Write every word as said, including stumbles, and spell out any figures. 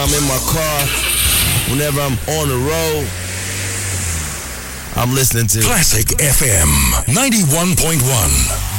I'm in my car, whenever I'm on the road, I'm listening to Classic F M ninety-one point one.